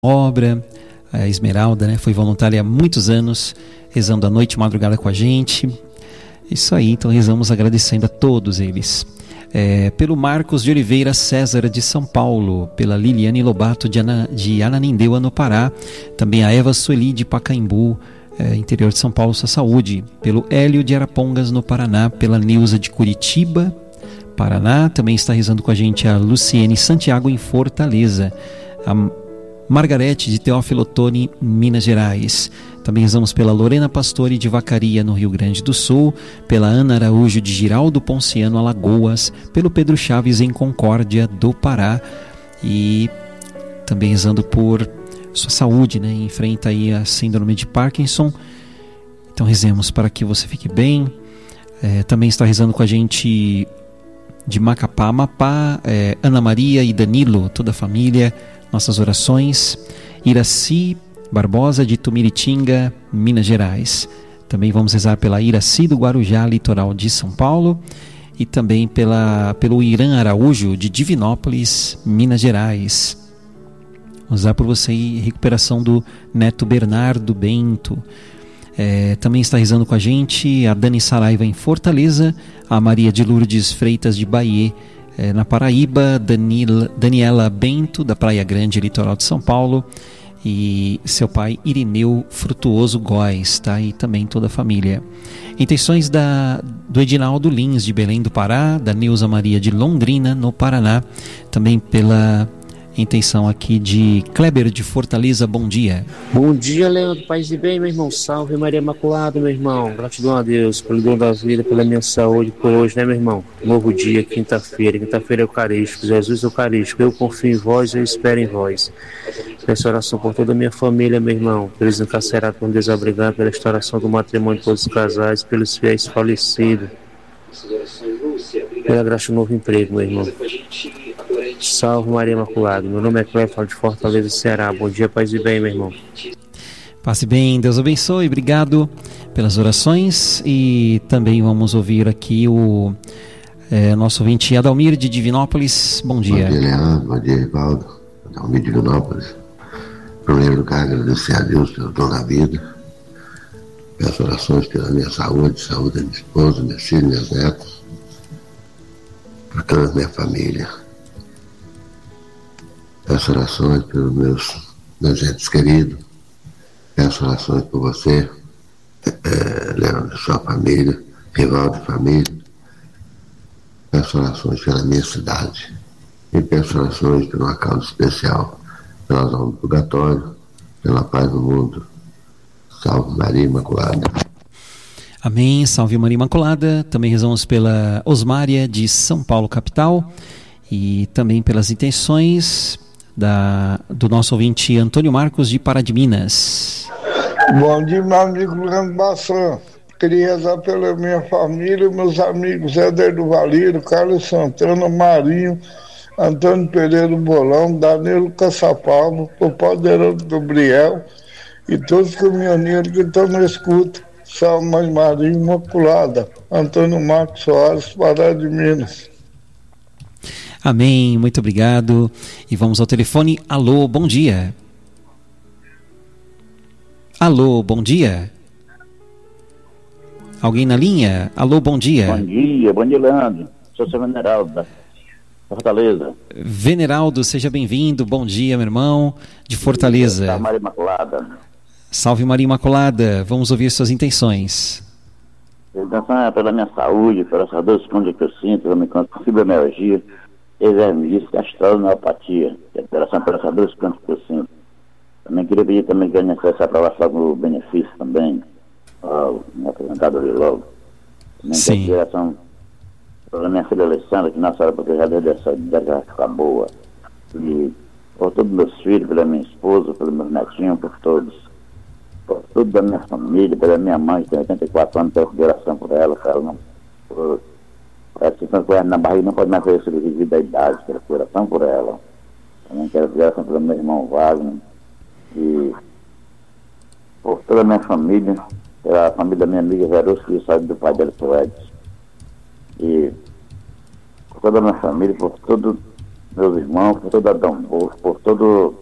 obra. A Esmeralda, né, foi voluntária há muitos anos, rezando à noite e madrugada com a gente. Isso aí, então rezamos agradecendo a todos eles. Pelo Marcos de Oliveira César de São Paulo, pela Liliane Lobato de Ananindeua no Pará, também a Eva Sueli de Pacaembu, interior de São Paulo, sua saúde. Pelo Hélio de Arapongas no Paraná, pela Neuza de Curitiba, Paraná, também está rezando com a gente a Luciene Santiago em Fortaleza, a Margarete de Teófilo Otoni, Minas Gerais. Também rezamos pela Lorena Pastore de Vacaria, no Rio Grande do Sul, pela Ana Araújo de Giraldo Ponciano, Alagoas, pelo Pedro Chaves em Concórdia do Pará, e também rezando por sua saúde, né? Enfrenta aí a síndrome de Parkinson. Então rezemos para que você fique bem. Também está rezando com a gente de Macapá, Amapá, Ana Maria e Danilo, toda a família. Nossas orações. Iraci Barbosa de Tumiritinga, Minas Gerais. Também vamos rezar pela Iraci do Guarujá, litoral de São Paulo. E também pelo Irã Araújo de Divinópolis, Minas Gerais. Vamos rezar por você e recuperação do neto Bernardo Bento. Também está rezando com a gente a Dani Saraiva em Fortaleza, a Maria de Lourdes Freitas de Bahia, na Paraíba, Daniela Bento da Praia Grande, litoral de São Paulo, e seu pai Irineu Frutuoso Góes, tá? E também toda a família. Intenções do Edinaldo Lins de Belém do Pará, da Neuza Maria de Londrina no Paraná, também pela intenção aqui de Kleber de Fortaleza. Bom dia. Bom dia, Leandro, paz e bem, meu irmão. Salve Maria Imaculada, meu irmão. Gratidão a Deus pelo dom da vida, pela minha saúde, por hoje, né, meu irmão? Novo dia, quinta-feira eucarístico, Jesus Eucarístico. Eu confio em vós, eu espero em vós. Peço oração por toda a minha família, meu irmão, pelos encarcerados, por desabrigados, pela restauração do matrimônio de todos os casais, pelos fiéis falecidos, pela graça do novo emprego, meu irmão. Salve Maria Imaculada. Meu nome é Cleber, falo de Fortaleza, Ceará. Bom dia, paz e bem, meu irmão. Passe bem, Deus abençoe. Obrigado pelas orações. E também vamos ouvir aqui o nosso ouvinte Adalmir de Divinópolis. Bom dia. Bom dia, Leandro. Bom dia, Rivaldo. Adalmir de Divinópolis. Em primeiro lugar, agradecer a Deus pelo dom da vida. Peço orações pela minha saúde da minha esposa, meus filhos, meus netos, por toda a minha família. Peço orações pelos meus entes queridos. Peço orações por você, Leandro, sua família, Rivaldo de família. Peço orações pela minha cidade. E peço orações por uma causa especial, pelas almas do purgatório, pela paz do mundo. Salve Maria Imaculada. Amém, salve Maria Imaculada. Também rezamos pela Osmária de São Paulo, capital, e também pelas intenções do nosso ouvinte Antônio Marcos de Pará de Minas. Bom dia, meu amigo Leandro Bassan. Queria rezar pela minha família, meus amigos Éder do Valeiro, Carlos Santana, Marinho, Antônio Pereira do Bolão, Danilo Caçapalmo, o Poderoso Gabriel e todos os caminhoneiros que estão na escuta. Salve Mãe Maria Imaculada. Antônio Marcos Soares, Pará de Minas. Amém, muito obrigado. E vamos ao telefone. Alô, bom dia. Alô, bom dia. Alguém na linha? Alô, bom dia. Bom dia, Leandro. Sou seu Veneraldo, da Fortaleza. Veneraldo, seja bem-vindo. Bom dia, meu irmão, de Fortaleza. Salve Maria Imaculada. Salve Maria Imaculada. Vamos ouvir suas intenções. A intenção é pela minha saúde, pelas dores que eu sinto, pela minha fibromialgia, exermite, gastrosneopatia, alteração pelas dores que eu sinto. Também queria pedir também que a necessária aprovação do benefício também, me apresentado ali logo. Também sim. Direção pela minha filha Alessandra, que na hora porque já deu dessa já ficar boa. E por todos meus filhos, pela minha esposa, pelos meus netinhos, por todos. Por tudo da minha família, pela minha mãe, que tem 84 anos, tenho consideração por ela, que ela não. Parece que quando ela na barriga não pode mais fazer cirurgia da idade, quero consideração por ela. Também quero consideração pelo meu irmão Wagner. E por toda a minha família, pela família da minha amiga Verus, que saiu do pai dela, o Edson. E por toda a minha família, por todos meus irmãos, por toda a Dom Bosco, por todo